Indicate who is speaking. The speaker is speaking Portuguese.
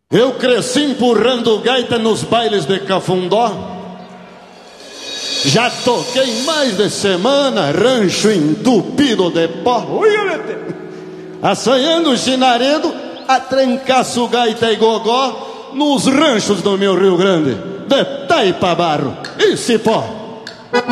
Speaker 1: Eu cresci empurrando gaita nos bailes de Cafundó. Já toquei mais de semana rancho entupido de pó. Assanhando chinaredo, a trancaço gaita e gogó nos ranchos do meu Rio Grande, de Taipa Barro e Cipó.